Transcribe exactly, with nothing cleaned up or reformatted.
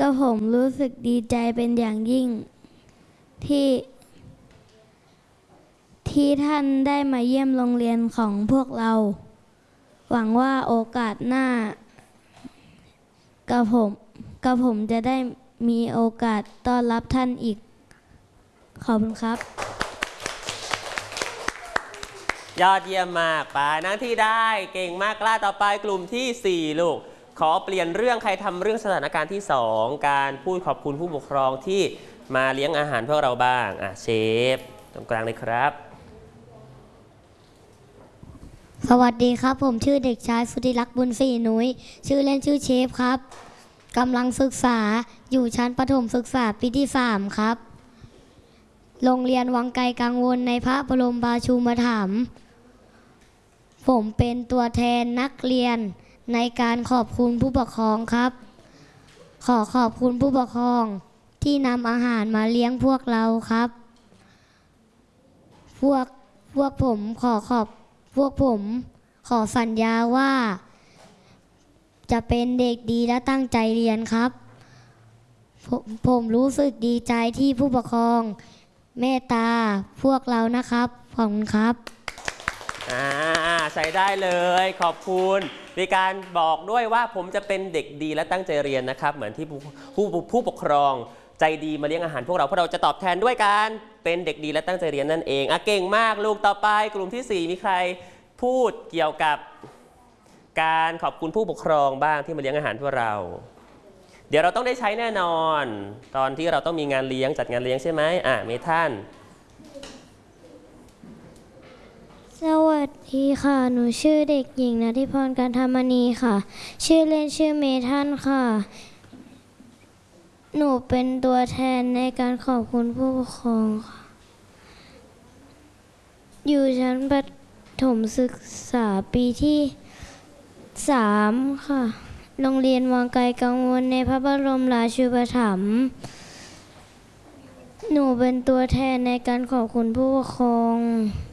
ก็ผมรู้สึกดีใจเป็นอย่างยิ่งที่ที่ท่านได้มาเยี่ยมโรงเรียนของพวกเราหวังว่าโอกาสหน้ากับผมกับผมจะได้มีโอกาสต้อนรับท่านอีกขอบคุณครับยอดเยี่ยมมากไปนั่งที่ได้เก่งมากกล้าต่อไปกลุ่มที่สี่ลูกขอเปลี่ยนเรื่องใครทำเรื่องสถานการณ์ที่สองการพูดขอบคุณผู้ปกครองที่มาเลี้ยงอาหารพวกเราบ้างอ่ะเชฟตรงกลางเลยครับสวัสดีครับผมชื่อเด็กชายสุธิรักษ์บุญศรีนุ้ยชื่อเล่นชื่อเชฟครับกำลังศึกษาอยู่ชั้นประถมศึกษาปีที่สามครับโรงเรียนวังไกลกังวลในพระบรมราชูปถัมภ์ผมเป็นตัวแทนนักเรียนในการขอบคุณผู้ปกครองครับขอขอบคุณผู้ปกครองที่นำอาหารมาเลี้ยงพวกเราครับพวกพวกผมขอขอบพวกผมขอสัญญาว่าจะเป็นเด็กดีและตั้งใจเรียนครับผมผมรู้สึกดีใจที่ผู้ปกครองเมตตาพวกเรานะครับขอบคุณครับอ่าใช้ได้เลยขอบคุณมีการบอกด้วยว่าผมจะเป็นเด็กดีและตั้งใจเรียนนะครับเหมือนที่ผู้ผู้ผู้ปกครองใจดีมาเลี้ยงอาหารพวกเราพวกเราจะตอบแทนด้วยการเป็นเด็กดีและตั้งใจเรียนนั่นเองอ่ะเก่งมากลูกต่อไปกลุ่มที่สี่มีใครพูดเกี่ยวกับการขอบคุณผู้ปกครองบ้างที่มาเลี้ยงอาหารพวกเราเดี๋ยวเราต้องได้ใช้แน่นอนตอนที่เราต้องมีงานเลี้ยงจัดงานเลี้ยงใช่ไหมอ่ะเมท่านสวัสดีค่ะหนูชื่อเด็กหญิงณทิพรการธรรมณีค่ะชื่อเล่นชื่อเมทันค่ะหนูเป็นตัวแทนในการขอบคุณผู้ปกครองค่ะอยู่ชั้นประถมศึกษาปีที่สามค่ะโรงเรียนวังไกลกังวลในพระบรมราชูปถัมภ์หนูเป็นตัวแทนในการขอบคุณผู้ปกครอง